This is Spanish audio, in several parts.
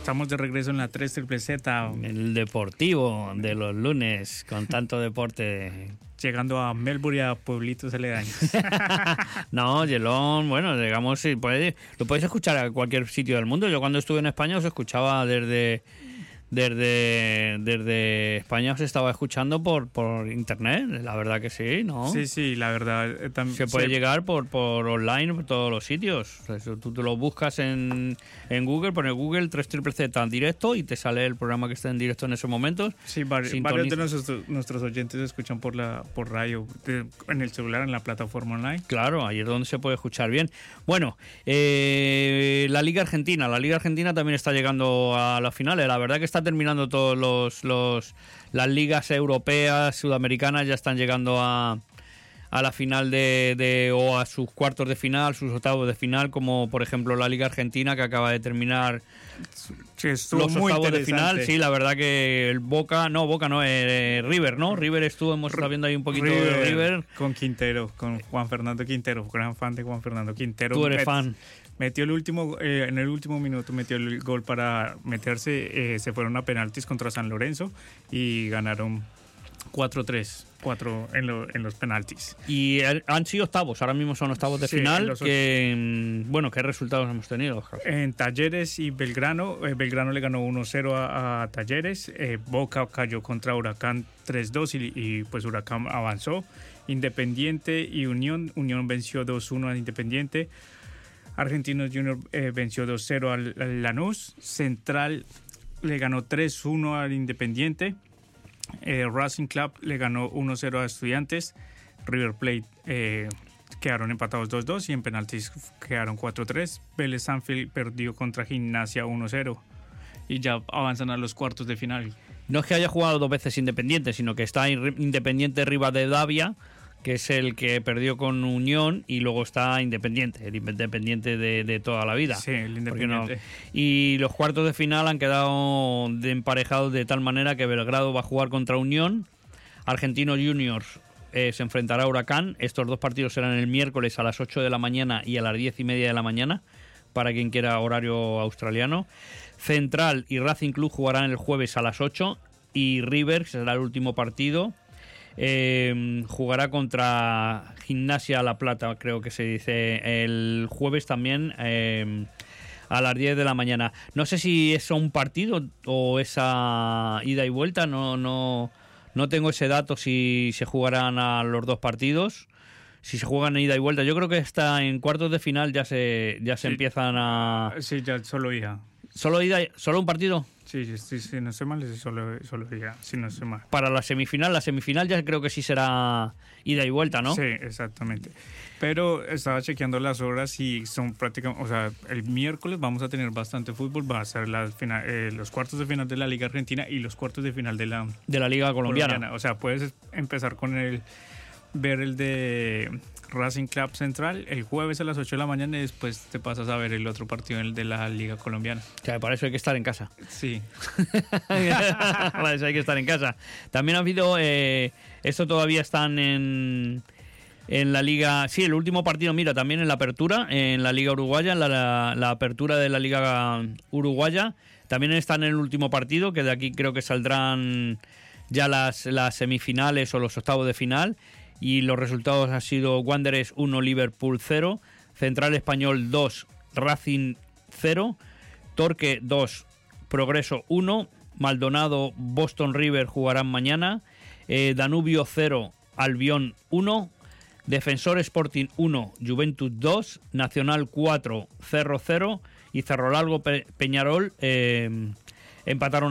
Estamos de regreso en la 3 Triple Z. El deportivo de los lunes, con tanto deporte. Llegando a Melbourne y a pueblitos aledaños. No, Yelón, bueno, llegamos, lo podéis escuchar a cualquier sitio del mundo. Yo cuando estuve en España os escuchaba desde España, os estaba escuchando por internet, la verdad que sí, ¿no? Sí, la verdad. Se puede llegar por online por todos los sitios. O sea, tú lo buscas en Google, pones Google 3 Triple Z en directo y te sale el programa que está en directo en esos momentos. Sí, varios de nuestros oyentes escuchan por radio, en el celular, en la plataforma online. Claro, ahí es donde se puede escuchar bien. Bueno, la Liga Argentina también está llegando a las finales. La verdad que está terminando todos las ligas europeas, sudamericanas, ya están llegando a la final o a sus cuartos de final, sus octavos de final, como por ejemplo la Liga Argentina, que acaba de terminar los octavos de final. Sí, la verdad que el River, ¿no? River estuvimos viendo ahí un poquito de River. Con Quintero, con Juan Fernando Quintero, gran fan de Juan Fernando Quintero. Tú eres fan. Metió en el último minuto metió el gol para meterse, se fueron a penaltis contra San Lorenzo y ganaron 4-3 en los penaltis. Y han sido octavos, ahora mismo son octavos de final. ¿Qué resultados hemos tenido? En Talleres y Belgrano, Belgrano le ganó 1-0 a Talleres, Boca cayó contra Huracán 3-2 y pues Huracán avanzó. Independiente y Unión venció 2-1 al Independiente. Argentinos Junior venció 2-0 al Lanús. Central le ganó 3-1 al Independiente. Racing Club le ganó 1-0 a Estudiantes. River Plate quedaron empatados 2-2 y en penaltis quedaron 4-3. Vélez Sarsfield perdió contra Gimnasia 1-0 y ya avanzan a los cuartos de final. No es que haya jugado dos veces Independiente, sino que está Independiente Rivadavia, que es el que perdió con Unión, y luego está Independiente, el Independiente de toda la vida. Sí, el Independiente. No? Y los cuartos de final han quedado emparejados de tal manera que Belgrado va a jugar contra Unión, Argentinos Juniors se enfrentará a Huracán. Estos dos partidos serán el miércoles a las 8 de la mañana y a las 10:30 de la mañana, para quien quiera horario australiano. Central y Racing Club jugarán el jueves a las 8, y River, que será el último partido, jugará contra Gimnasia La Plata, creo que se dice, el jueves también a las 10 de la mañana. No sé si es un partido o esa ida y vuelta, no tengo ese dato, si se jugarán a los dos partidos, si se juegan ida y vuelta. Yo creo que está en cuartos de final, ya se empiezan a... Sí, ya solo ida. ¿Solo un partido? Sí, no estoy mal, solo ida, si no estoy mal. Para la semifinal ya creo que sí será ida y vuelta, ¿no? Sí, exactamente. Pero estaba chequeando las horas y son prácticamente, o sea, el miércoles vamos a tener bastante fútbol, va a ser los cuartos de final de la Liga Argentina y los cuartos de final de la Liga Colombiana. O sea, puedes empezar con ver el de Racing Club Central el jueves a las 8 de la mañana y después te pasas a ver el otro partido, el de la Liga Colombiana. Que para eso hay que estar en casa. Sí. Para eso hay que estar en casa. También ha habido, esto todavía están en la Liga, sí, el último partido, mira, también en la apertura, en la Liga Uruguaya, en la apertura de la Liga Uruguaya, también están en el último partido, que de aquí creo que saldrán ya las semifinales o los octavos de final. Y los resultados han sido Wanderers 1, Liverpool 0, Central Español 2, Racing 0, Torque 2, Progreso 1, Maldonado, Boston River jugarán mañana, Danubio 0, Albión 1, Defensor Sporting 1, Juventus 2, Nacional 4, Cerro 0 y Cerro Largo Peñarol empataron,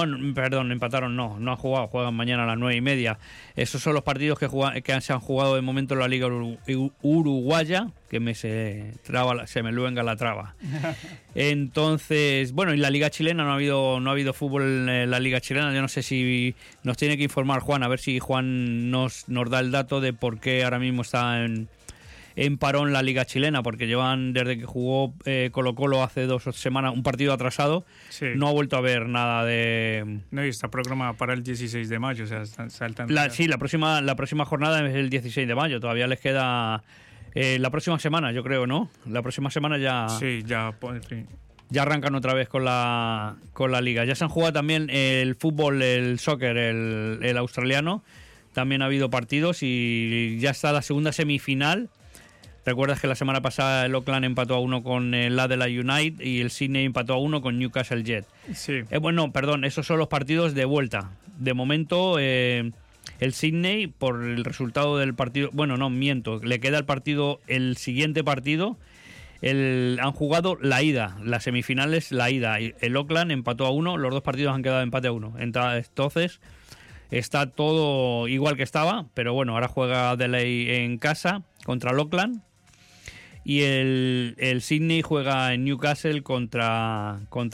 no han jugado, juegan mañana a las 9:30. Esos son los partidos que se han jugado de momento en la Liga Uruguaya, que se me luenga la traba. Entonces, bueno, y la Liga Chilena no ha habido fútbol en la Liga Chilena. Yo no sé si nos tiene que informar Juan, a ver si Juan nos da el dato de por qué ahora mismo está en parón la Liga Chilena, porque llevan desde que jugó Colo-Colo hace 2 semanas un partido atrasado, sí. No ha vuelto a ver nada de... No, y está programada para el 16 de mayo, o sea, saltan... Sí, la próxima jornada es el 16 de mayo, todavía les queda la próxima semana, yo creo, ¿no? La próxima semana ya... Sí, ya... ya arrancan otra vez con la liga. Ya se han jugado también el fútbol, el soccer, el australiano. También ha habido partidos y ya está la segunda semifinal. Recuerdas que la semana pasada el Auckland empató a 1 con el Adelaide United y el Sydney empató a 1 con Newcastle Jet. Sí. Bueno, perdón, esos son los partidos de vuelta. De momento, el Sydney, por el resultado del partido... Bueno, no, miento. Le queda el siguiente partido. Han jugado la ida. Las semifinales, la ida. El Auckland empató a 1. Los dos partidos han quedado empate a 1. Entonces, está todo igual que estaba. Pero bueno, ahora juega Adelaide en casa contra el Auckland. Y el Sydney juega en Newcastle contra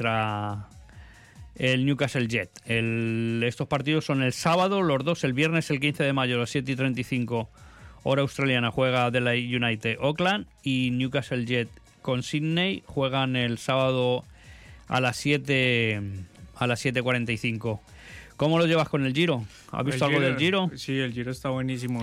el Newcastle Jet. Estos partidos son el sábado, los dos. El viernes, el 15 de mayo, a las 7:35, hora australiana, juega Adelaide United Auckland. Y Newcastle Jet con Sydney juegan el sábado a las 7:45. ¿Cómo lo llevas con el Giro? ¿Has visto algo del Giro? Sí, el Giro está buenísimo.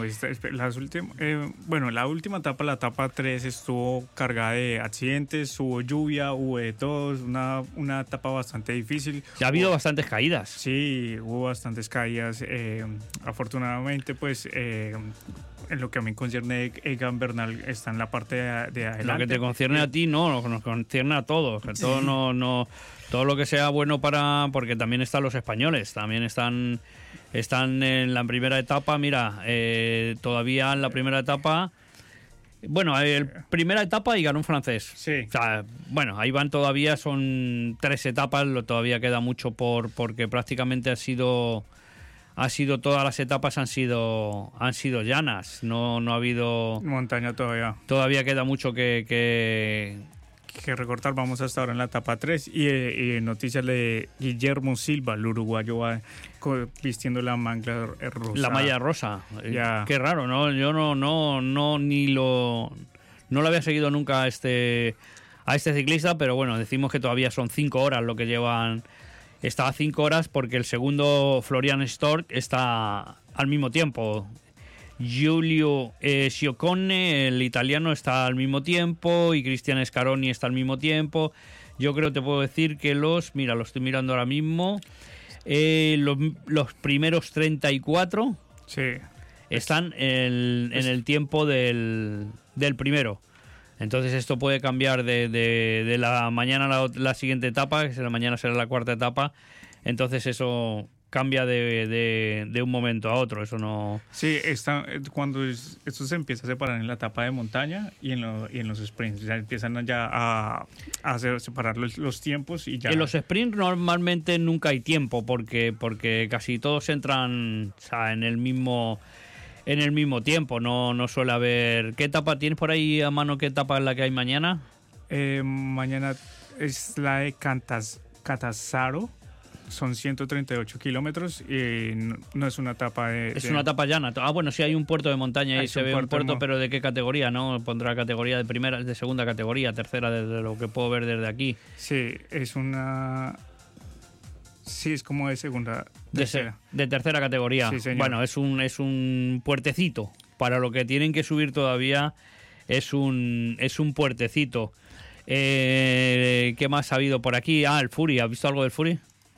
La última etapa, la etapa 3, estuvo cargada de accidentes, hubo lluvia, hubo de todo, una etapa bastante difícil. Ya ha habido bastantes caídas. Sí, hubo bastantes caídas. Afortunadamente, pues, en lo que a mí concierne, Egan Bernal está en la parte de adelante. Lo que te concierne a ti, no, nos concierne a todos. Todo todo lo que sea bueno porque también están los españoles, también están en la primera etapa. Mira, todavía en la primera etapa, bueno, primera etapa y ganó un francés. Sí. O sea, bueno, ahí van todavía, son 3 etapas, todavía queda mucho porque prácticamente ha sido todas las etapas han sido llanas, no ha habido montaña todavía. Todavía queda mucho que recortar. Vamos hasta ahora en la etapa 3 y noticias de Guillermo Silva, el uruguayo, va vistiendo la manga rosa. La malla rosa. Ya. Qué raro, ¿no? Yo no lo había seguido nunca a este ciclista, pero bueno, decimos que todavía son 5 horas lo que llevan. Está a 5 horas porque el segundo, Florian Stork, está al mismo tiempo. Giulio Ciccone, el italiano, está al mismo tiempo, y Cristian Scaroni está al mismo tiempo. Yo creo que te puedo decir que lo estoy mirando ahora mismo, los primeros 34 sí, están en el tiempo del primero. Entonces esto puede cambiar de la mañana a la siguiente etapa, que la mañana será la cuarta etapa. Entonces eso cambia de un momento a otro, eso no... Sí, cuando esto se empieza a separar en la etapa de montaña y en los sprints, ya empiezan a separar los tiempos y ya... En los sprints normalmente nunca hay tiempo porque casi todos entran, o sea, en el mismo tiempo, no suele haber... ¿Qué etapa tienes por ahí a mano? ¿Qué etapa es la que hay mañana? Mañana es la de Catanzaro. Son 138 kilómetros y no es una etapa Es una etapa llana. Bueno, sí hay un puerto de montaña y se ve un puerto, pero ¿de qué categoría? ¿No? Pondrá categoría de primera, de segunda categoría, tercera, desde lo que puedo ver desde aquí. Sí, es como de segunda. De tercera categoría. Sí, señor. Bueno, es un puertecito. Para lo que tienen que subir todavía es un puertecito. ¿Qué más ha habido por aquí? El Fury. ¿Has visto algo del Fury?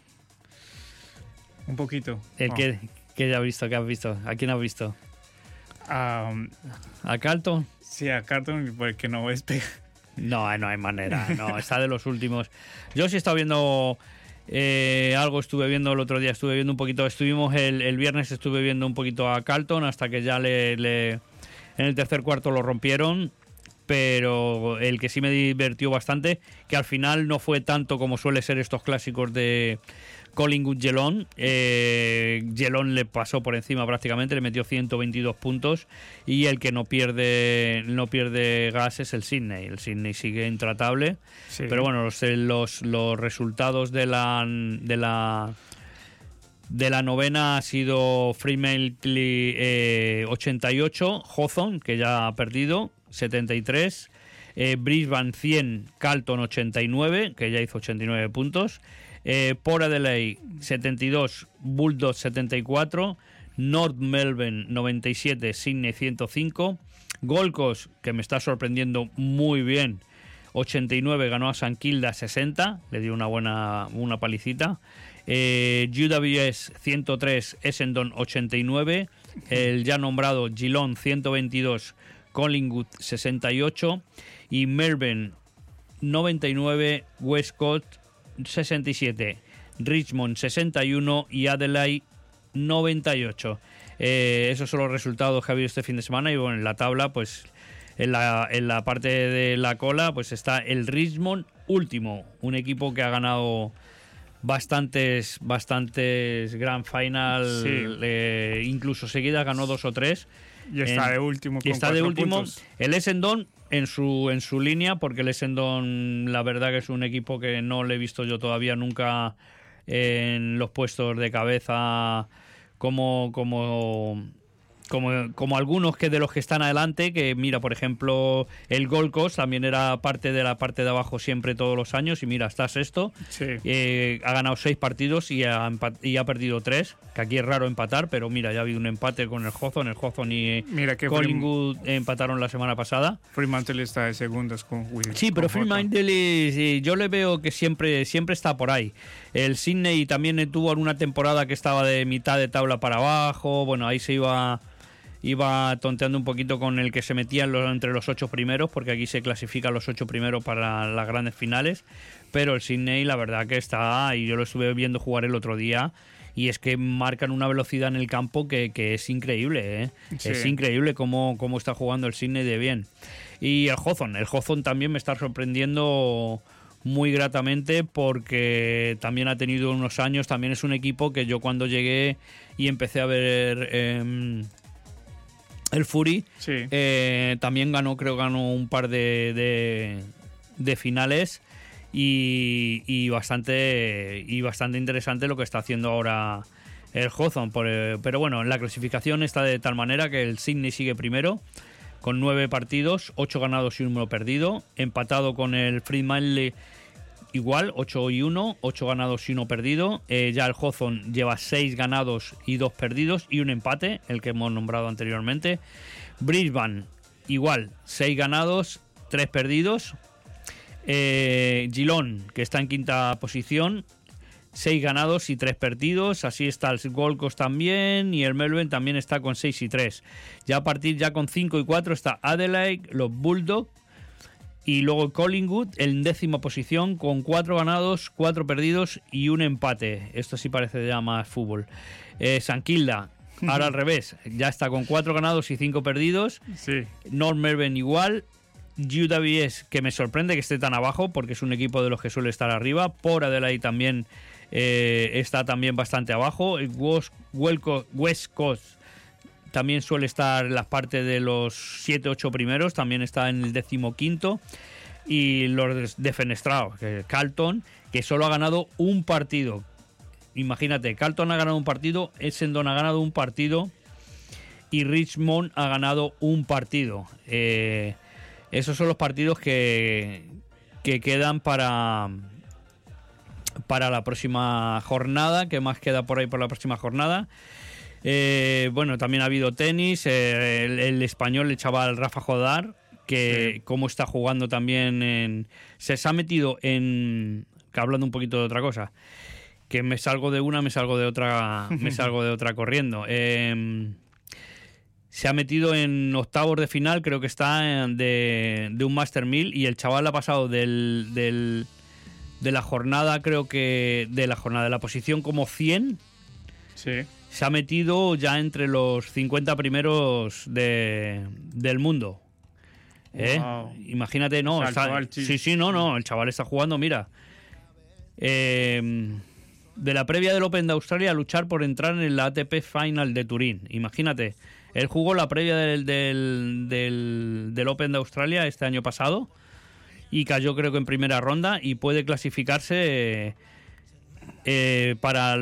Un poquito. ¿Qué ya has visto? ¿Qué has visto? ¿A quién has visto? ¿A Carlton? Sí, a Carlton, porque no es No hay manera. No, está de los últimos. Yo sí he estado viendo algo, estuve viendo el otro día, estuve viendo un poquito, estuvimos el viernes, estuve viendo un poquito a Carlton hasta que ya en el tercer cuarto lo rompieron. Pero el que sí me divirtió bastante, que al final no fue tanto como suele ser estos clásicos de Collingwood-Geelong. Geelong le pasó por encima prácticamente, le metió 122 puntos y el que no pierde gas es el Sydney. El Sydney sigue intratable, sí. Pero bueno, los resultados de la novena ha sido Fremantle 88, Hawthorn, que ya ha perdido, 73, Brisbane 100, Carlton 89, que ya hizo 89 puntos, Port Adelaide 72, Bulldogs 74, North Melbourne 97, Sydney 105, Gold Coast, que me está sorprendiendo muy bien, 89 ganó a St Kilda 60, le dio una palicita. UWS 103, Essendon 89, el ya nombrado Geelong 122, Collingwood 68 y Melbourne 99, West Coast 67, Richmond 61 y Adelaide 98. Esos son los resultados que ha habido este fin de semana. Y bueno, en la tabla, pues en la parte de la cola, pues está el Richmond último, un equipo que ha ganado bastantes Grand Final, sí. Incluso seguidas ganó 2 o 3. Y está de último con 4 puntos. El Essendon en su línea, porque el Essendon la verdad que es un equipo que no le he visto yo todavía nunca en los puestos de cabeza como algunos que de los que están adelante, que mira, por ejemplo, el Gold Coast también era parte de la parte de abajo siempre todos los años, y mira, está sexto, sí. Ha ganado 6 partidos y ha perdido 3, que aquí es raro empatar, pero mira, ya ha habido un empate con el Hawthorn y Collingwood empataron la semana pasada. Fremantle está de segundos con Will. Sí, pero Fremantle yo le veo que siempre está por ahí. El Sydney también tuvo alguna temporada que estaba de mitad de tabla para abajo, bueno, ahí se iba tonteando un poquito con el que se metía entre los 8 primeros, porque aquí se clasifican los 8 primeros para las grandes finales, pero el Sydney la verdad que está, y yo lo estuve viendo jugar el otro día, y es que marcan una velocidad en el campo que es increíble, ¿eh? Sí. Es increíble cómo está jugando el Sydney de bien. Y el Hawthorn también me está sorprendiendo muy gratamente, porque también ha tenido unos años, también es un equipo que yo cuando llegué y empecé a ver el Fury, sí. También ganó un par de finales y bastante interesante lo que está haciendo ahora el Hawthorn. Pero bueno, en la clasificación está de tal manera que el Sydney sigue primero con 9 partidos, 8 ganados y 1 perdido, empatado con el Fremantle igual, 8-1, 8 ganados y 1 perdido. Ya el Hawthorn lleva 6 ganados y 2 perdidos y un empate, el que hemos nombrado anteriormente. Brisbane igual, 6 ganados, 3 perdidos. Geelong, que está en quinta posición, 6 ganados y 3 perdidos. Así está el Gold Coast también, y el Melbourne también está con 6 y 3. Ya a partir ya con 5 y 4 está Adelaide, los Bulldogs, y luego Collingwood en 10ª posición con 4 ganados, 4 perdidos y un empate. Esto sí parece ya más fútbol. St Kilda, ahora al revés, ya está con 4 ganados y 5 perdidos. Sí. North Melbourne igual. UWS, que me sorprende que esté tan abajo, porque es un equipo de los que suele estar arriba. Por Adelaide también está también bastante abajo. West Coast también suele estar en las partes de los 7-8 primeros, también está en el 15º. Y los defenestrados, Carlton, que solo ha ganado un partido. Imagínate, Carlton ha ganado un partido, Essendon ha ganado un partido y Richmond ha ganado un partido. Esos son los partidos que quedan para la próxima jornada. ¿Qué más queda por ahí por la próxima jornada? Bueno, también ha habido tenis. El español, el chaval Rafa Jodar, que sí, cómo está jugando también se ha metido en... Que hablando un poquito de otra cosa, que me salgo de una, me salgo de otra corriendo. Se ha metido en octavos de final, creo que está de un Master 1000, y el chaval ha pasado de la jornada, creo que de la posición como 100. Sí. Se ha metido ya entre los 50 primeros del mundo. Wow. Imagínate, no. El chaval está jugando, mira. De la previa del Open de Australia a luchar por entrar en la ATP Final de Turín. Imagínate. Él jugó la previa del Open de Australia este año pasado y cayó creo que en primera ronda, y puede clasificarse para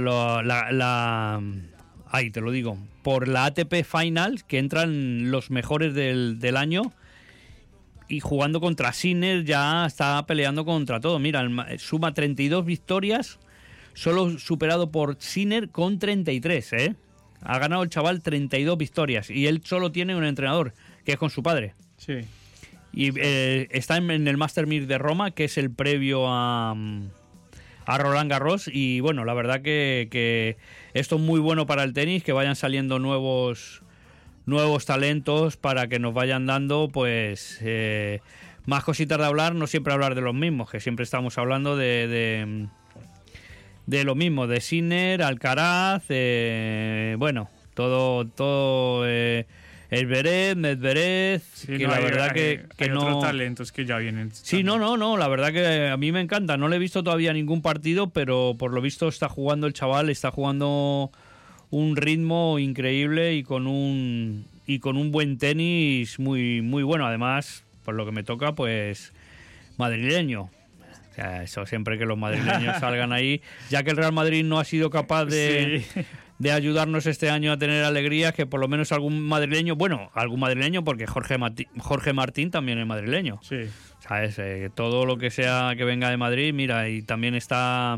ahí te lo digo, por la ATP Finals, que entran los mejores del año, y jugando contra Sinner ya está peleando contra todo. Mira, suma 32 victorias, solo superado por Sinner con 33, ¿eh? Ha ganado el chaval 32 victorias y él solo tiene un entrenador, que es con su padre. Sí. Y está en el Master 1000 de Roma, que es el previo a Roland Garros. Y bueno, la verdad que esto es muy bueno para el tenis, que vayan saliendo nuevos talentos para que nos vayan dando pues más cositas de hablar, no siempre hablar de los mismos, que siempre estamos hablando de lo mismo, de Sinner, Alcaraz, bueno, todo Zverev, Medvedev, Sí, que no, la hay, verdad hay que no... otros talentos que ya vienen. Sí, no, la verdad que a mí me encanta. No le he visto todavía ningún partido, pero por lo visto está jugando el chaval, está jugando un ritmo increíble y con un buen tenis muy muy bueno. Además, por lo que me toca, pues madrileño. O sea, eso siempre que los madrileños salgan ahí, ya que el Real Madrid no ha sido capaz de ayudarnos este año a tener alegrías, que por lo menos algún madrileño, porque Jorge Martín también es madrileño. Sí. ¿Sabes? Todo lo que sea que venga de Madrid, mira, y también está...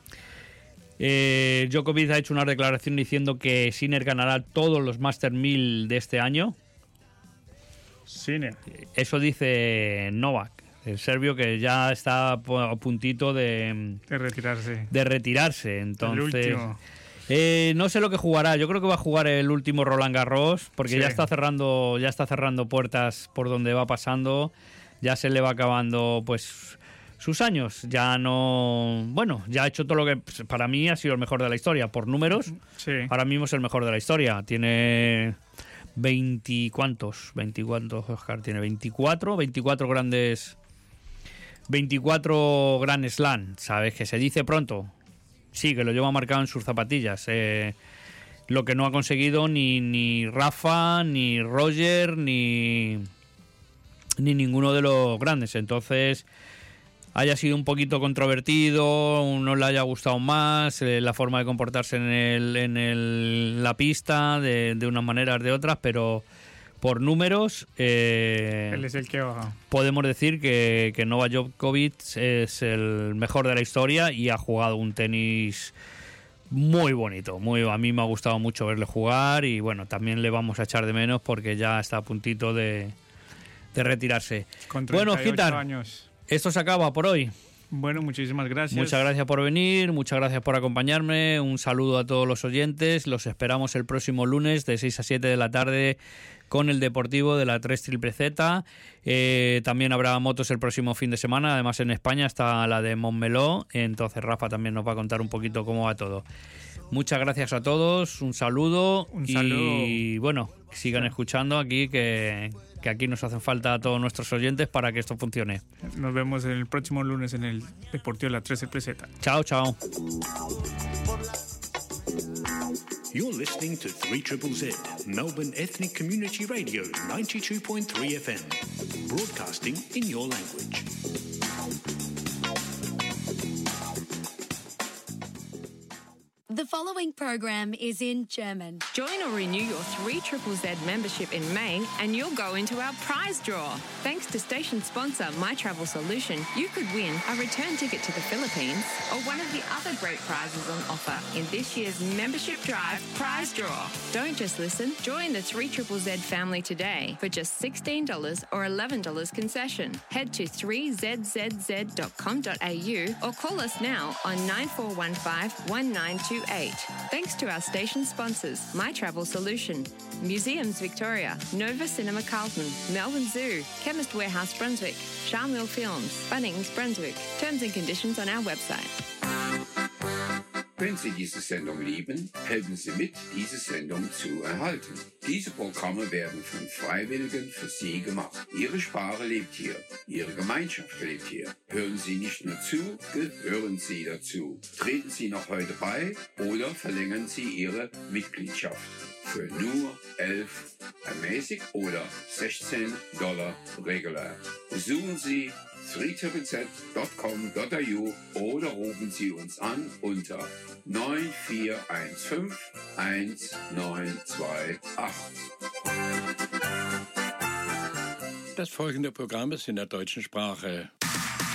Djokovic ha hecho una declaración diciendo que Sinner ganará todos los Master 1000 de este año. Sinner. Eso dice Novak, el serbio, que ya está a puntito de retirarse. Entonces, no sé lo que jugará. Yo creo que va a jugar el último Roland Garros, porque ya está cerrando puertas por donde va pasando. Ya se le va acabando pues sus años. Ya no... Bueno, ya ha hecho todo lo que para mí ha sido el mejor de la historia. Por números, sí. Ahora mismo es el mejor de la historia. Tiene 24, Oscar. Tiene 24 grandes... 24 Grand Slam, ¿sabes? Que se dice pronto. Sí, que lo lleva marcado en sus zapatillas. Lo que no ha conseguido ni Rafa, ni Roger, ni ninguno de los grandes. Entonces, haya sido un poquito controvertido, no le haya gustado más la forma de comportarse en la pista, de unas maneras, de otras, pero por números, él es el que baja. Podemos decir que Novak Djokovic es el mejor de la historia y ha jugado un tenis muy bonito. A mí me ha gustado mucho verle jugar y bueno, también le vamos a echar de menos porque ya está a puntito de retirarse. Con 38 bueno, Gitar, años. Esto se acaba por hoy. Bueno, muchísimas gracias. Muchas gracias por venir, muchas gracias por acompañarme. Un saludo a todos los oyentes. Los esperamos el próximo lunes de 6 a 7 de la tarde con el Deportivo de la 3 Triple Z. También habrá motos el próximo fin de semana. Además, en España está la de Montmeló. Entonces, Rafa también nos va a contar un poquito cómo va todo. Muchas gracias a todos. Un saludo. Y bueno, sigan escuchando aquí, que aquí nos hacen falta a todos nuestros oyentes para que esto funcione. Nos vemos el próximo lunes en el Deportivo de la 3 Triple Z. Chao, chao. You're listening to 3ZZZ, Melbourne Ethnic Community Radio, 92.3 FM, broadcasting in your language. The following program is in German. Join or renew your 3ZZZ membership in May and you'll go into our prize draw. Thanks to station sponsor My Travel Solution, you could win a return ticket to the Philippines or one of the other great prizes on offer in this year's Membership Drive prize draw. Don't just listen, join the 3ZZZ family today for just $16 or $11 concession. Head to 3zzz.com.au or call us now on 9415 1928. Thanks to our station sponsors, My Travel Solution, Museums Victoria, Nova Cinema Carlton, Melbourne Zoo, Chemist Warehouse Brunswick, Charmel Films, Bunnings Brunswick. Terms and conditions on our website. Wenn Sie diese Sendung lieben, helfen Sie mit, diese Sendung zu erhalten. Diese Programme werden von Freiwilligen für Sie gemacht. Ihre Sprache lebt hier. Ihre Gemeinschaft lebt hier. Hören Sie nicht nur zu, gehören Sie dazu. Treten Sie noch heute bei oder verlängern Sie Ihre Mitgliedschaft für nur 11 ermäßigt oder $16 regulär. Besuchen Sie 3ZZZ.com.au oder rufen Sie uns an unter 9415 1928. Das folgende Programm ist in der deutschen Sprache